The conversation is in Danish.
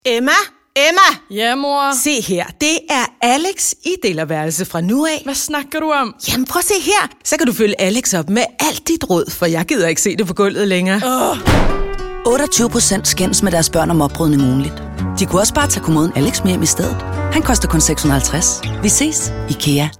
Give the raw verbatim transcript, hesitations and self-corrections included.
Emma? Emma? Ja, mor? Se her, det er Alex i delerværelse fra nu af. Hvad snakker du om? Jamen prøv at se her, så kan du følge Alex op med alt dit råd, for jeg gider ikke se det på gulvet længere. Åh! otteogtyve procent skændes med deres børn om opbrydning ugenligt. De kunne også bare tage kommoden Alex med hjem i stedet. Han koster kun seks hundrede og halvtreds. Vi ses, IKEA.